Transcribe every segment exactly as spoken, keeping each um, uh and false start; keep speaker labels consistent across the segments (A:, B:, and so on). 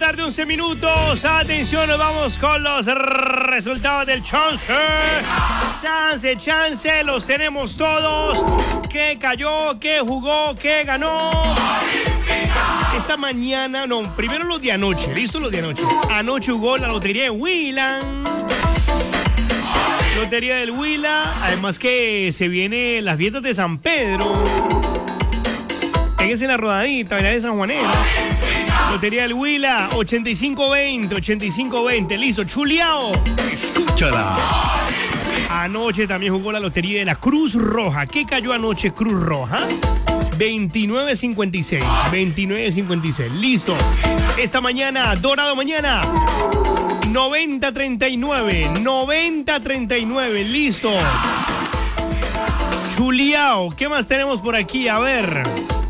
A: tarde, once minutos. Atención, nos vamos con los resultados del chance. Chance, chance, los tenemos todos. ¿Qué cayó? ¿Qué jugó? ¿Qué ganó? Esta mañana, no, primero los de anoche. ¿Listo? Los de anoche. Anoche jugó la lotería de Huila. Lotería del Huila. Además que se vienen las fiestas de San Pedro. Péguense la rodadita, la de San Juanero. Lotería del Huila, ochenta y cinco veinte, ochenta y cinco veinte. Listo, chuleado.
B: Escúchala.
A: Anoche también jugó la lotería de la Cruz Roja. ¿Qué cayó anoche Cruz Roja? veintinueve cincuenta y seis. veintinueve cincuenta y seis. Listo. Esta mañana, Dorado mañana. noventa treinta y nueve. noventa treinta y nueve. Listo. Chuleado. ¿Qué más tenemos por aquí? A ver.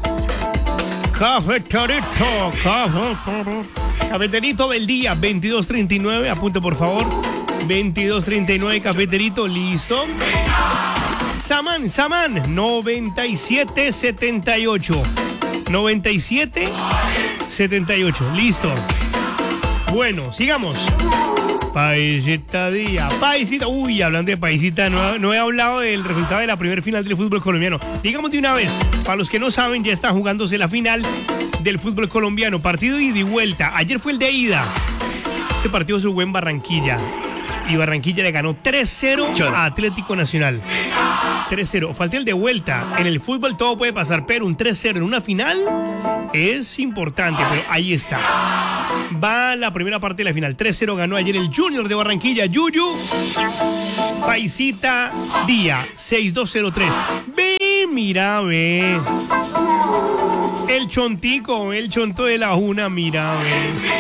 A: Cafeterito. Cafeterito. Cafeterito del día. veintidós treinta y nueve. Apunte, por favor. veintidós treinta y nueve. Cafeterito. Listo. Saman, Saman, noventa y siete setenta y ocho. noventa y siete setenta y ocho. Listo. Bueno, sigamos. Paisita día. Paisita. Uy, hablando de paisita, no, no he hablado del resultado de la primera final del fútbol colombiano. Digamos de una vez, para los que no saben, ya está jugándose la final del fútbol colombiano. Partido ida y vuelta. Ayer fue el de ida. Ese partido se jugó en Barranquilla. Y Barranquilla le ganó tres cero a Atlético Nacional. tres cero. Falta el de vuelta. En el fútbol todo puede pasar, pero un tres cero en una final es importante. Pero ahí está. Va la primera parte de la final. tres cero ganó ayer el Junior de Barranquilla. Yuyu. Paisita Día. seis dos cero tres. Ve, mira, ve. El chontico, el chonto de la Juna, mira, ve.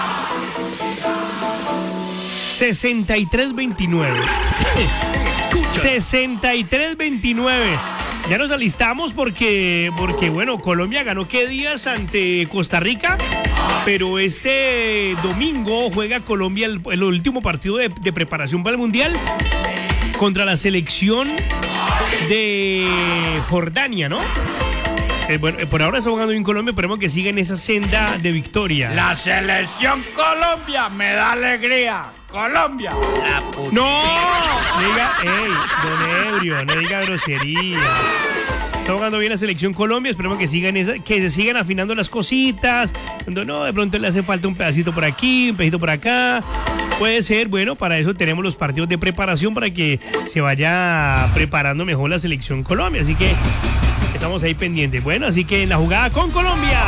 A: sesenta y tres veintinueve. sesenta y tres veintinueve. Ya nos alistamos porque, porque, bueno, Colombia ganó qué días ante Costa Rica, pero este domingo juega Colombia el, el último partido de, de preparación para el Mundial contra la selección de Jordania, ¿no? Eh, bueno, por ahora está jugando bien Colombia, esperemos que siga en esa senda de victoria.
B: La selección Colombia me da alegría. Colombia. La puta.
A: No, diga, ey, don Ebrio, no diga grosería. Está jugando bien la selección Colombia, esperemos que sigan esa, que se sigan afinando las cositas. Cuando no, de pronto le hace falta un pedacito por aquí, un pedacito por acá. Puede ser, bueno, para eso tenemos los partidos de preparación para que se vaya preparando mejor la selección Colombia. Así que estamos ahí pendientes. Bueno, así que en la jugada con Colombia.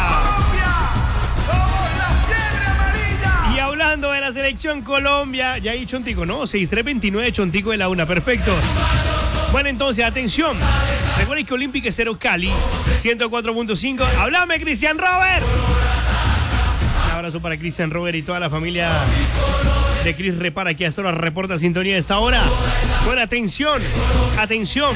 A: Y hablando de la selección Colombia, ya hay Chontico, ¿no? seis tres veintinueve, Chontico de la una, perfecto. Bueno, entonces, atención. Recuerden que Olímpica Estéreo Cali, ciento cuatro punto cinco. ¡Háblame, Cristian Robert! Un abrazo para Cristian Robert y toda la familia de Cris Repara, que hasta ahora reporta sintonía de esta hora. Bueno, atención, atención.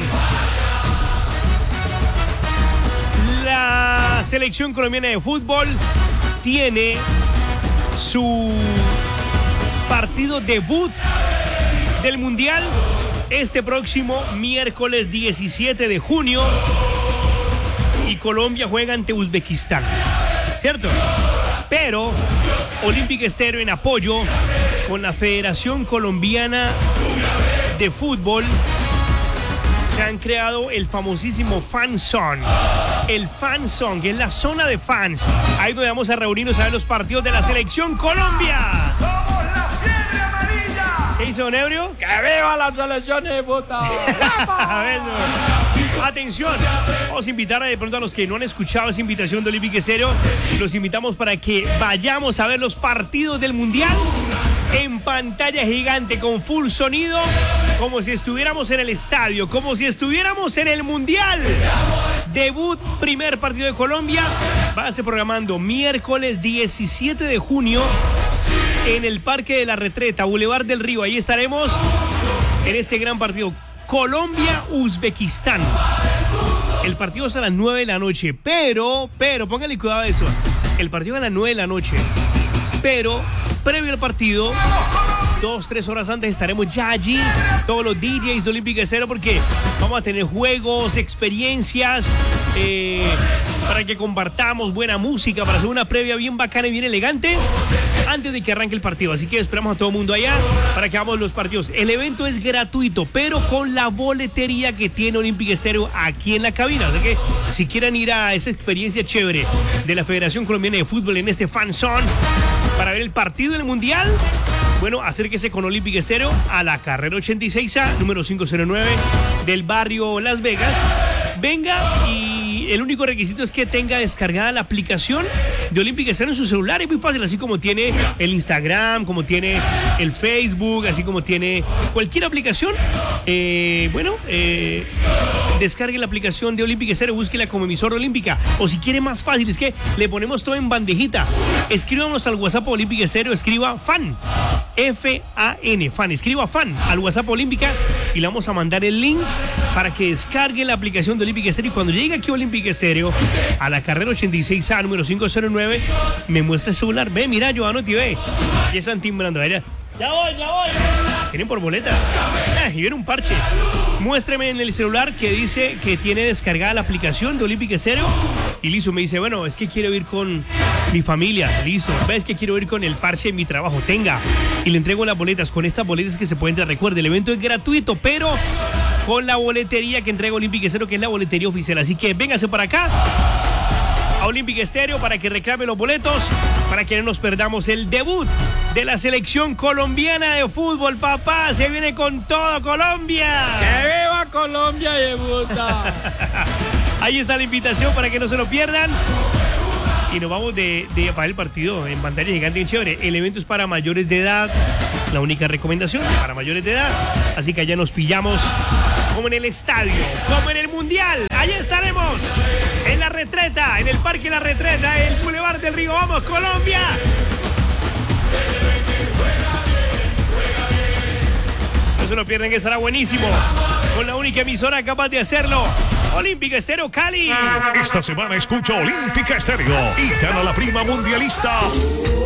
A: La selección colombiana de fútbol tiene su partido debut del Mundial este próximo miércoles diecisiete de junio y Colombia juega ante Uzbekistán, ¿cierto? Pero Olímpica Estéreo, en apoyo con la Federación Colombiana de Fútbol, se han creado el famosísimo Fan Zone. El Fan Zone, que es la zona de fans. Ahí donde vamos a reunirnos a ver los partidos de la selección Colombia.
B: ¡Somos la fiebre amarilla!
A: ¿Qué hizo, don Ebrio?
B: ¡Que viva la selección de puta!
A: Atención, vamos a invitar a, de pronto a los que no han escuchado esa invitación de Olímpica Estéreo. Los invitamos para que vayamos a ver los partidos del Mundial en pantalla gigante con full sonido, como si estuviéramos en el estadio, como si estuviéramos en el Mundial. Debut, primer partido de Colombia, va a ser programando miércoles diecisiete de junio en el Parque de la Retreta, Boulevard del Río. Ahí estaremos en este gran partido, Colombia-Uzbekistán. El partido es a las nueve de la noche, pero, pero, póngale cuidado a eso. El partido es a las nueve de la noche, pero previo al partido, dos, tres horas antes estaremos ya allí, todos los D Js de Olímpica Estéreo, porque vamos a tener juegos, experiencias, eh, para que compartamos buena música, para hacer una previa bien bacana y bien elegante antes de que arranque el partido. Así que esperamos a todo el mundo allá para que hagamos los partidos. El evento es gratuito, pero con la boletería que tiene Olympic Estéreo aquí en la cabina. Así que si quieren ir a esa experiencia chévere de la Federación Colombiana de Fútbol en este fan zone para ver el partido del Mundial, bueno, acérquese con Olympic Estéreo a la carrera ochenta y seis A, número quinientos nueve del barrio Las Vegas. Venga, y el único requisito es que tenga descargada la aplicación de Olympic Estéreo en su celular. Es muy fácil, así como tiene el Instagram, como tiene el Facebook, así como tiene cualquier aplicación. Eh, bueno, eh, descargue la aplicación de Olympic Estéreo, búsquela como emisora olímpica. O si quiere más fácil, es que le ponemos todo en bandejita. Escríbanos al WhatsApp Olympic Estéreo, escriba fan, F A N, fan, escriba fan al WhatsApp Olímpica y le vamos a mandar el link para que descargue la aplicación de Olympic Estéreo. Y cuando llegue aquí Olympic Estéreo a la carrera ochenta y seis A, número quinientos nueve, me muestra el celular. Ve, mira, Giovanotti, ve. Ya están timbrando. Ya, ya voy, ya voy. Tienen por boletas. Ah, y viene un parche. Muéstreme en el celular que dice que tiene descargada la aplicación de Olympic Estéreo. Y listo, me dice, bueno, es que quiero ir con mi familia. Listo. Ves que quiero ir con el parche de mi trabajo. Tenga. Y le entrego las boletas. Con estas boletas que se pueden entrar. Recuerde, el evento es gratuito, pero con la boletería que entrega Olympic Estéreo, que es la boletería oficial. Así que véngase para acá a Olympic Estéreo para que reclame los boletos, para que no nos perdamos el debut de la selección colombiana de fútbol. Papá, se viene con todo Colombia.
B: ¡Que viva Colombia y debuta!
A: Ahí está la invitación para que no se lo pierdan. Y nos vamos de, de para el partido en pantalla gigante y chévere. El evento es para mayores de edad. La única recomendación para mayores de edad. Así que allá nos pillamos como en el estadio, como en el Mundial. Allá estaremos en la Retreta, en el Parque La Retreta, el Boulevard del Río. ¡Vamos, Colombia! No se lo pierdan, que será buenísimo. Con la única emisora capaz de hacerlo, Olympic Estéreo Cali.
C: Esta semana escucha Olímpica Estéreo y gana la prima mundialista.